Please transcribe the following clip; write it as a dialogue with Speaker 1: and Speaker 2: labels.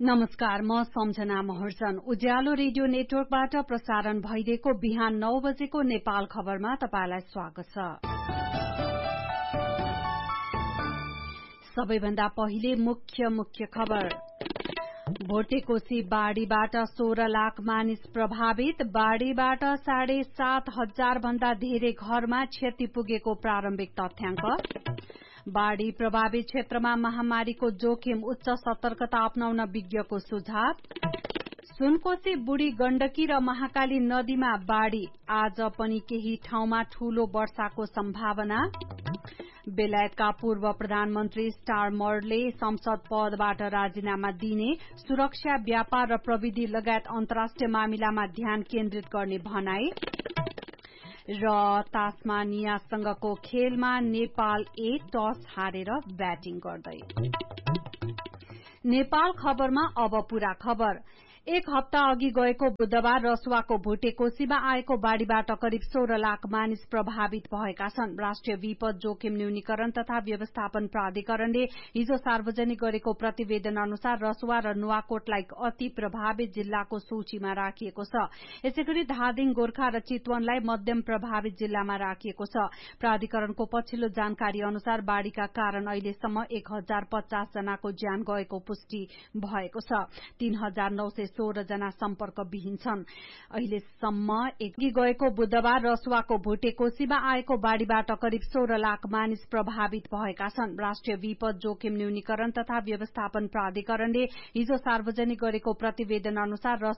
Speaker 1: नमस्कार, म सम्झना महर्जन। उज्यालो रेडियो नेटवर्कबाट प्रसारण भइरहेको बिहान 9 बजेको नेपाल खबरमा तपाईंलाई स्वागत छ। सबैभन्दा पहिले मुख्य खबर। भोटेकोशी बाढ़ीबाट 16 लाख मानिस प्रभावित। बाढ़ीबाट 7,500 भन्दा धेरै घरमा क्षति पुगेको प्रारम्भिक तथ्याङ्क। बाढ़ी प्रभावित क्षेत्रमा महामारीको जोखिम, उच्च सतर्कता अपनाउन विज्ञको सुझाव। सुनकोशी, बुढी गण्डकी र महाकाली नदीमा बाढ़ी, आज पनि केही ठाउँमा ठूलो वर्षाको सम्भावना। बेलायतका पूर्व प्रधानमन्त्री स्टारमरले संसद पदबाट राजीनामा दिने। सुरक्षा, व्यापार र प्रविधि लगायत अन्तर्राष्ट्रिय मामिलामा ध्यान केन्द्रित गर्ने भनाई। र तास्मानियासँगको खेलमा नेपाल टस हारेर ब्याटिङ गर्दै। नेपाल खबरमा अब पूरा खबर। एक हप्ता अघि गएको बुधबार रसुवाको भुटेकोशीमा आएको बाढ़ीबाट करिब 16 लाख मानिस प्रभावित भएका छन्। राष्ट्रिय विपद जोखिम न्यूनीकरण तथा व्यवस्थापन प्राधिकरणले हिजो सार्वजनिक गरेको प्रतिवेदन अनुसार रसुवा र नुवाकोटलाई अति प्रभावित जिल्लाको सूचीमा राखिएको छ। यसैगरी धादिङ, गोर्खा र चितवनलाई मध्यम प्रभावित जिल्लामा राखिएको छ। प्राधिकरणको पछिल्लो जानकारी अनुसार बाढ़ीका कारण अहिलेसम्म 1050 जनाको ज्यान गएको पुष्टि भएको छ। 3,916 जना सम्पर्कविहीन छन्। अहिलेसम्म गएको बुधबार रसुवाको भुटेकोशीमा आएको बाढ़ीबाट करिब 16 लाख मानिस प्रभावित भएका छन्। राष्ट्रिय विपद जोखिम न्यूनीकरण तथा व्यवस्थापन प्राधिकरणले हिजो सार्वजनिक गरेको प्रतिवेदन अनुसार